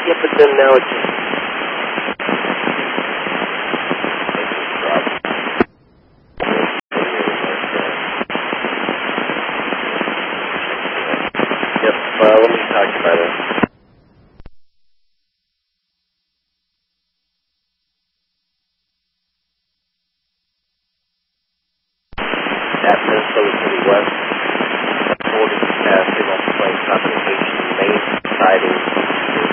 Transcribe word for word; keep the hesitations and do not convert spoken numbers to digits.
Yeah, but then now it's just... Yep, uh, let me talk about it. At Minnesota City West, forty passing on plane communication main siding.